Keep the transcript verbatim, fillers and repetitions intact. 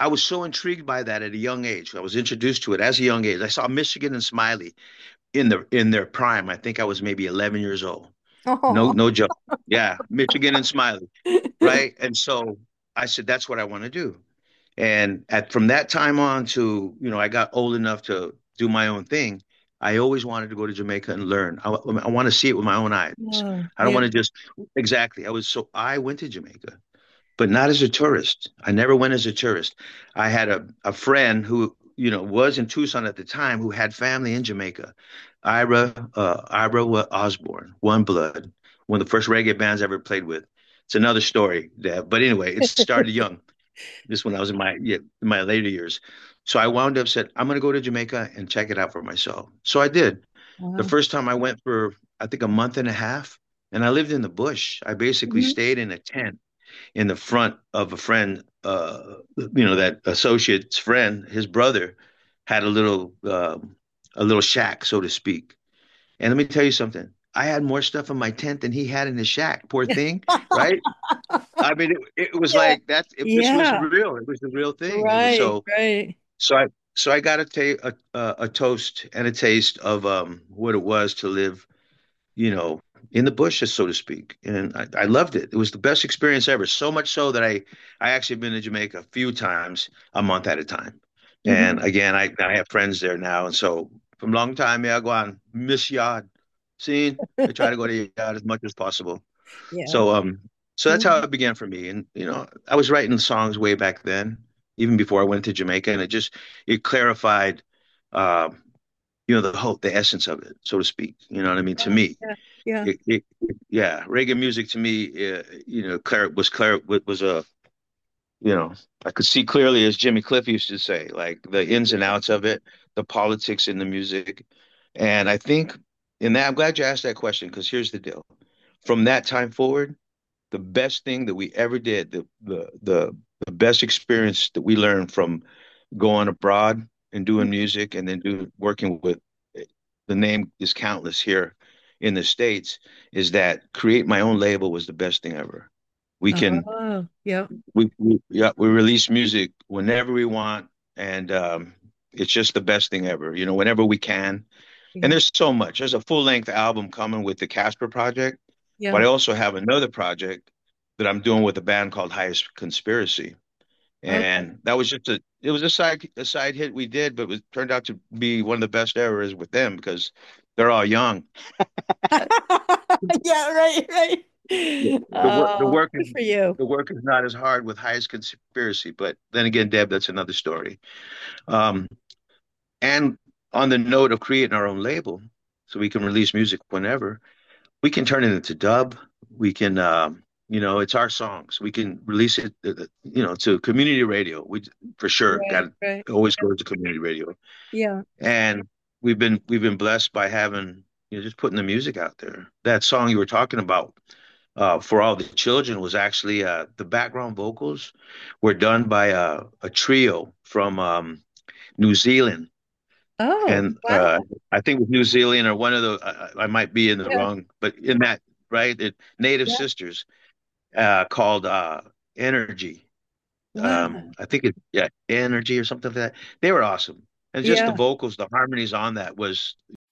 I was so intrigued by that at a young age. I was introduced to it as a young age. I saw Michigan and Smiley in the in their prime. I think I was maybe eleven years old. No, Oh. no joke. Yeah, Michigan and Smiley, right? And so I said, that's what I want to do. And at from that time on to, you know, I got old enough to do my own thing. I always wanted to go to Jamaica and learn. I, I want to see it with my own eyes. Oh, I don't yeah. want to just exactly. I was so I went to Jamaica, but not as a tourist. I never went as a tourist. I had a, a friend who, you know, was in Tucson at the time who had family in Jamaica. Ira, uh, Ira Osborne, One Blood, one of the first reggae bands I ever played with. It's another story, Deb. But anyway, it started young. This when I was in my yeah, in my later years. So I wound up said, I'm gonna go to Jamaica and check it out for myself. So I did. The Wow. first time I went for I think a month and a half, and I lived in the bush. I basically Mhm. stayed in a tent in the front of a friend, uh, you know, that associate's friend, his brother had a little, um, a little shack, so to speak. And let me tell you something. I had more stuff in my tent than he had in his shack. Poor thing, right? I mean, it, it was Yeah. like that. It, this was Yeah. real. It was the real thing. It was Right. so. Right. So I, so I got a, ta a, a a toast and a taste of um what it was to live you know, in the bushes, so to speak. And I, I loved it. It was the best experience ever. So much so that I I actually been to Jamaica a few times, a month at a time. And Mhm. again, I, I have friends there now. And so from long time, yeah, I go on miss yard. See, I try to go to yard as much as possible. Yeah. So um so that's how Mhm. it began for me. And you know, I was writing songs way back then, even before I went to Jamaica, and it just it clarified um, you know, the whole the essence of it, so to speak. You know what I mean? To Wow. me Yeah. Yeah. it, it, yeah, reggae music to me, uh, you know, Claire was Claire was a, you know, I could see clearly, as Jimmy Cliff used to say, like the ins and outs of it, the politics in the music, and I think in that, I'm glad you asked that question because here's the deal: from that time forward, the best thing that we ever did, the the the the best experience that we learned from going abroad and doing music, and then do working with the name is countless here in the States, is that create my own label was the best thing ever. We can Oh, yeah. we, we yeah we release music whenever we want, and um, it's just the best thing ever. You know, whenever we can. And Yeah. there's so much. There's a full length album coming with the Casper Project, but Yeah. I also have another project that I'm doing with a band called Highest Conspiracy. Okay. And that was just a it was a side a side hit we did, but it was, turned out to be one of the best ever is with them because they're all young. Yeah, right, right. The, the work the Oh, work is good for you. the work is not as hard with Highest Conspiracy, but then again, Deb, that's another story. Um, and on the note of creating our own label, so we can release music whenever, we can turn it into dub. We can, um, you know, it's our songs. We can release it, uh, uh, you know, to community radio. We for sure Right, got right. to always go to community radio, Yeah. and we've been we've been blessed by having you know just putting the music out there. That song you were talking about uh, for all the children was actually uh, the background vocals were done by a, a trio from um, New Zealand, Oh, and uh, wow. I think with New Zealand or one of the I, I might be in the Yeah. wrong, but in that right, it, Native Yeah. Sisters uh, called uh, Energy. Um, Wow. I think it yeah Energy or something like that. They were awesome, and just the Yeah. vocals, the harmonies on that was